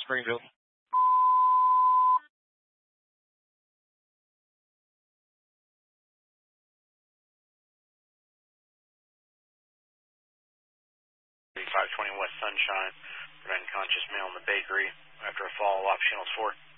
Springfield. 520 West Sunshine, preventing conscious male in the bakery after a fall off Channels 4.